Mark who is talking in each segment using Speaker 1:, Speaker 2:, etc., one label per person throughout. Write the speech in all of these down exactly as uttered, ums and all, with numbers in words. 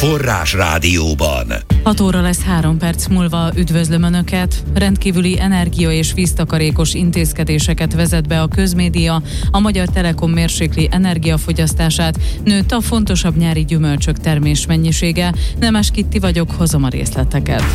Speaker 1: Forrás Rádióban.
Speaker 2: hat óra lesz három perc múlva. Üdvözlöm Önöket! Rendkívüli energia- és víztakarékos intézkedéseket vezet be a közmédia. A Magyar Telekom mérsékli energiafogyasztását, nőtt a fontosabb nyári gyümölcsök termés mennyisége. Nemes Kitti vagyok, hozom a részleteket.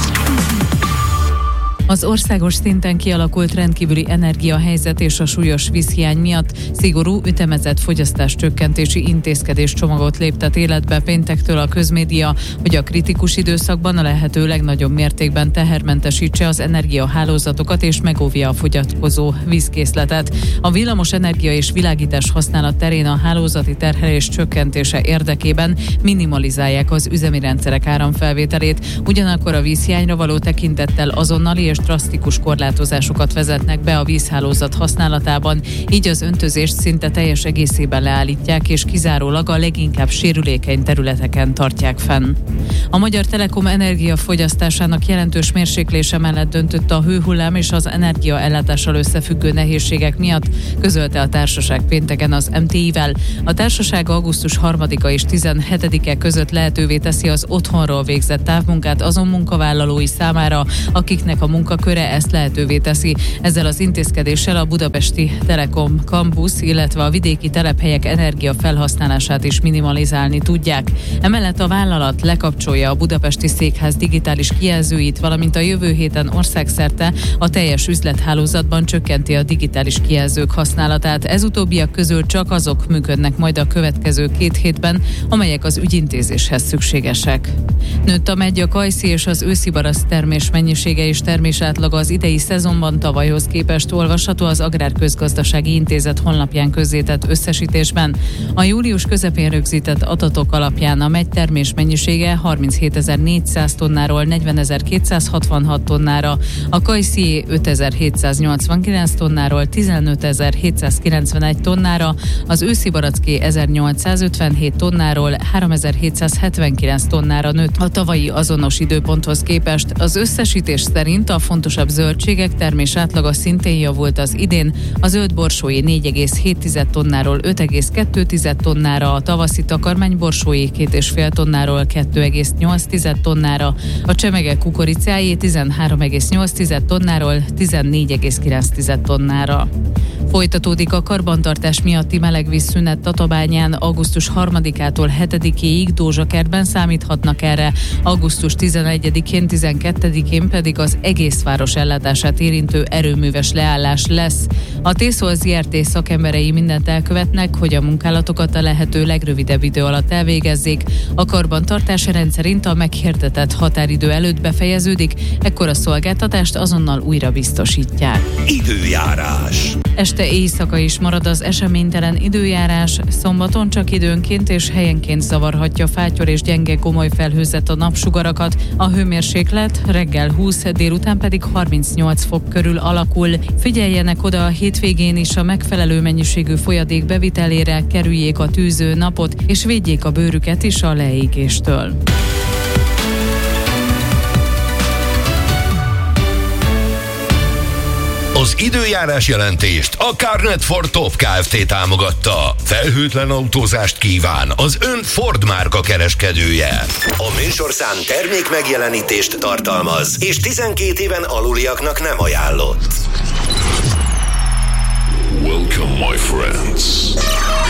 Speaker 2: Az országos szinten kialakult rendkívüli energiahelyzet és a súlyos vízhiány miatt szigorú ütemezett fogyasztás csökkentési intézkedés csomagot léptet életbe péntektől a közmédia, hogy a kritikus időszakban a lehető legnagyobb mértékben tehermentesítse az energiahálózatokat és megóvja a fogyatkozó vízkészletet. A villamos energia és világítás használat terén a hálózati terhelés csökkentése érdekében minimalizálják az üzemi rendszerek áramfelvételét, ugyanakkor a vízhiányra való tekintettel azonnali és drasztikus korlátozásokat vezetnek be a vízhálózat használatában, így az öntözést szinte teljes egészében leállítják, és kizárólag a leginkább sérülékeny területeken tartják fenn. A Magyar Telekom energiafogyasztásának jelentős mérséklése mellett döntött a hőhullám és az energiaellátással összefüggő nehézségek miatt, közölte a társaság pénteken az em té i-vel. A társaság augusztus harmadika és tizenhetedike között lehetővé teszi az otthonról végzett távmunkát azon munkavállalói számára, akiknek a munkaköre ezt lehetővé teszi. Ezzel az intézkedéssel a budapesti Telekom Campus, illetve a vidéki telephelyek energiafelhasználását is minimalizálni tudják. Emellett a vállalat lekapcsolja a budapesti székház digitális kijelzőit, valamint a jövő héten országszerte a teljes üzlethálózatban csökkenti a digitális kijelzők használatát. Ez utóbbiak közül csak azok működnek majd a következő két hétben, amelyek az ügyintézéshez szükségesek. Nőtt a medgya, kajszi és az őszi barack termés mennyisége és termés átlaga az idei szezonban tavalyhoz képest, olvasható az Agrárközgazdasági Intézet honlapján közzétett összesítésben. A július közepén rögzített adatok alapján a meggy termés mennyisége harminchétezer-négyszáz tonnáról negyvenezer-kétszázhatvanhat tonnára, a kajszié ötezer-hétszáznyolcvankilenc tonnáról tizenötezer-hétszázkilencvenegy tonnára, az őszi baracké ezernyolcszázötvenhét tonnáról háromezer-hétszázhetvenkilenc tonnára nőtt a tavalyi azonos időponthoz képest. Az összesítés szerint a fontosabb zöldségek termés átlaga szintén javult az idén, a zöld borsói négy egész hét tonnáról öt egész kettő tonnára, a tavaszi takarmány borsói két egész öt tonnáról kettő egész nyolc tonnára, a csemege kukoricájé tizenhárom egész nyolc tonnáról tizennégy egész kilenc tonnára. Folytatódik a karbantartás miatti melegvízszünet Tatabányán, augusztus harmadikától hetedikéig Dózsakertben számíthatnak erre, augusztus tizenegyedikén, tizenkettedikén pedig az egész város ellátását érintő erőműves leállás lesz. A T-Szol zé er té szakemberei mindent elkövetnek, hogy a munkálatokat a lehető legrövidebb idő alatt elvégezzék. A karbantartás rendszerint a meghirdetett határidő előtt befejeződik, ekkor a szolgáltatást azonnal újra biztosítják.
Speaker 1: Időjárás.
Speaker 2: Este éjszaka is marad az eseménytelen időjárás, szombaton csak időnként és helyenként zavarhatja fátyor és gyenge gomoly felhőzet a napsugarakat, a hőmérséklet reggel húsz, délután pedig harmincnyolc fok körül alakul. Figyeljenek oda a hétvégén is a megfelelő mennyiségű folyadék bevitelére, kerüljék a tűző napot, és védjék a bőrüket is a leégéstől.
Speaker 1: Az időjárás jelentést a Carnet Ford Top Kft. Támogatta. Felhőtlen autózást kíván az ön Ford márka kereskedője. A műsorszám termék megjelenítést tartalmaz, és tizenkét éven aluliaknak nem ajánlott.
Speaker 3: Welcome, my friends.